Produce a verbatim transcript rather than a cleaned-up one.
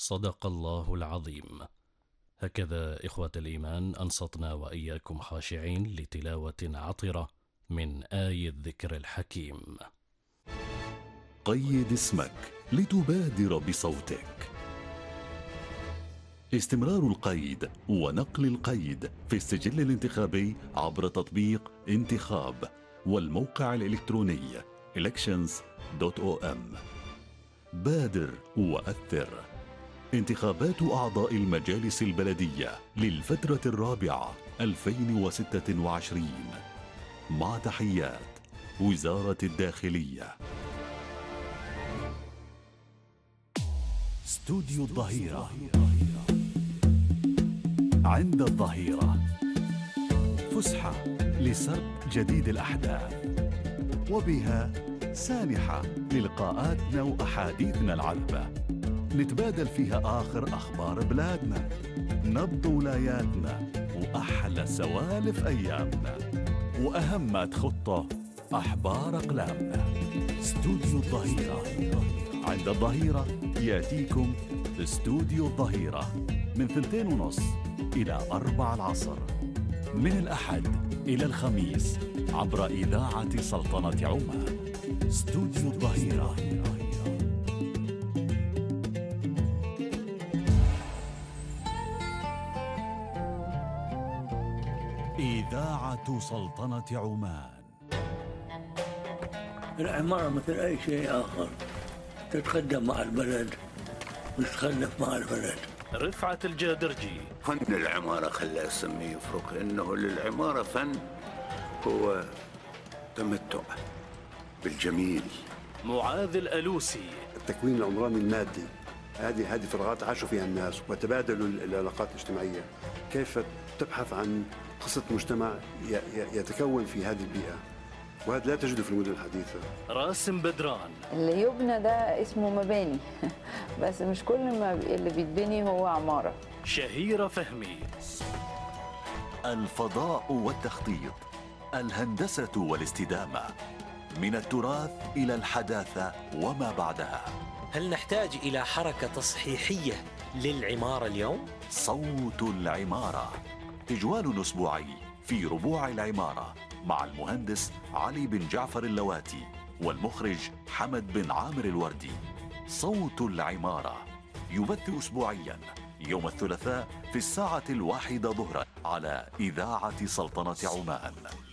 صدق الله العظيم. هكذا إخوة الإيمان أنصتنا وإياكم خاشعين لتلاوة عطرة من آي الذكر الحكيم. قيد اسمك لتبادر بصوتك. استمرار القيد ونقل القيد في السجل الانتخابي عبر تطبيق انتخاب والموقع الإلكتروني elections دوت او ام. بادر وأثر. انتخابات أعضاء المجالس البلدية للفترة الرابعة ألفين وستة وعشرين. مع تحيات وزارة الداخلية. استوديو الظهيرة عند الظهيرة، فسحة لسرد جديد الأحداث، وبها سانحة للقاءاتنا وأحاديثنا العذبة، نتبادل فيها آخر أخبار بلادنا، نبض ولاياتنا، وأحلى سوالف أيامنا، وأهم ما تخطه أحبار أقلامنا. استوديو الظهيرة عند الظهيرة ياتيكم استوديو الظهيرة من ثنتين ونص إلى أربع العصر، من الأحد إلى الخميس عبر إذاعة سلطنة عمان. استوديو الظهيرة. إذاعة سلطنة عمان. العمارة مثل أي شيء آخر، تتقدم مع البلد وتتخلف مع البلد. رفعت الجادرجي. فن العمارة خلى اسميه يفرق، إنه للعمارة فن هو تمتع بالجميل. معاذ الألوسي. التكوين العمراني المادي، هذه هذه فراغات عاشوا فيها الناس وتبادلوا العلاقات الاجتماعية. كيف تبحث عن قصة مجتمع يتكون في هذه البيئة، وهذا لا تجده في المدن الحديثة. راسم بدران. اللي يبنى ده اسمه مباني بس مش كل ما اللي بيتبني هو عمارة. شهيرة فهمي. الفضاء والتخطيط، الهندسة والاستدامة، من التراث إلى الحداثة وما بعدها. هل نحتاج إلى حركة تصحيحية للعمارة اليوم؟ صوت العمارة، تجوال أسبوعي في ربوع العمارة مع المهندس علي بن جعفر اللواتي والمخرج حمد بن عامر الوردي. صوت العمارة يبث أسبوعيا يوم الثلاثاء في الساعة الواحدة ظهرا على إذاعة سلطنة عمان.